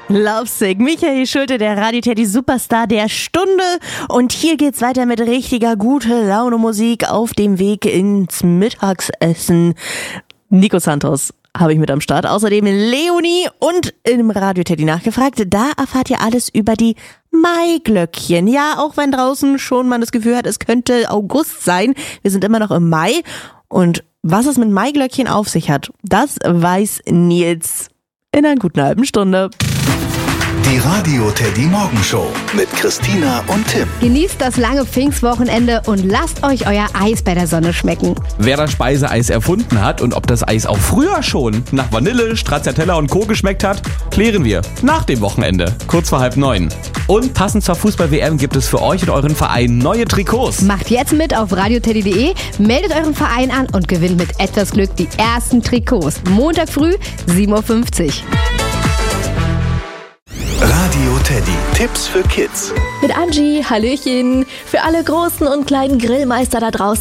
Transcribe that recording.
Lovesick, Michael Schulte, der Radio-Teddy Superstar der Stunde. Und hier geht's weiter mit richtiger gute Laune Musik auf dem Weg ins Mittagsessen. Nico Santos habe ich mit am Start. Außerdem Leonie und im Radio-Teddy nachgefragt. Da erfahrt ihr alles über die Maiglöckchen. Ja, auch wenn draußen schon man das Gefühl hat, es könnte August sein. Wir sind immer noch im Mai. Und was es mit Maiglöckchen auf sich hat, das weiß Nils in einer guten halben Stunde. Die Radio-Teddy Morgenshow mit Christina und Tim. Genießt das lange Pfingstwochenende und lasst euch euer Eis bei der Sonne schmecken. Wer das Speiseeis erfunden hat und ob das Eis auch früher schon nach Vanille, Stracciatella und Co. geschmeckt hat, klären wir nach dem Wochenende, kurz vor 8:30. Und passend zur Fußball-WM gibt es für euch und euren Verein neue Trikots. Macht jetzt mit auf radioteddy.de, meldet euren Verein an und gewinnt mit etwas Glück die ersten Trikots. Montag früh, 7:50 Uhr. Radio-Teddy, Tipps für Kids. Mit Angie, Hallöchen. Für alle großen und kleinen Grillmeister da draußen.